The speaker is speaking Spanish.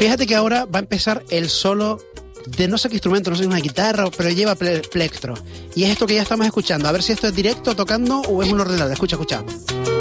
Fíjate que ahora va a empezar el solo de no sé qué instrumento, no sé si es una guitarra, pero lleva plectro. Y es esto que ya estamos escuchando. A ver si esto es directo tocando o es un ordenador. Escucha.